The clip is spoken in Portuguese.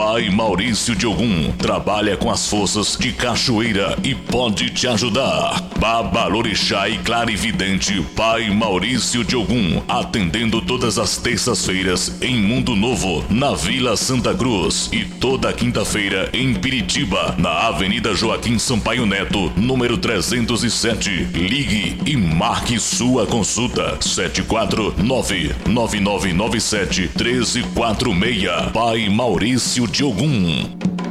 Pai Maurício de Ogum trabalha com as forças de cachoeira e pode te ajudar. Babalorixá e clarividente Pai Maurício de Ogum, atendendo todas as terças-feiras em Mundo Novo, na Vila Santa Cruz, e toda quinta-feira em Piritiba, na Avenida Joaquim Sampaio Neto, número 307. Ligue e marque sua consulta. 749-9997-1346. Pai Maurício de Ogum.